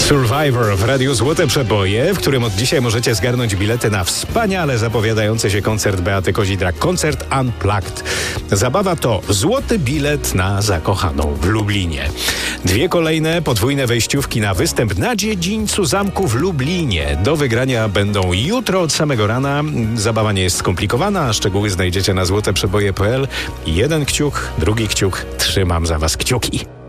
Survivor w Radiu Złote Przeboje, w którym od dzisiaj możecie zgarnąć bilety na wspaniale zapowiadający się koncert Beaty Kozidrak. Koncert Unplugged. Zabawa to złoty bilet na zakochaną w Lublinie. 2 kolejne podwójne wejściówki na występ na dziedzińcu zamku w Lublinie. Do wygrania będą jutro od samego rana. Zabawa nie jest skomplikowana, a szczegóły znajdziecie na złoteprzeboje.pl. Jeden kciuk, drugi kciuk. Trzymam za was kciuki.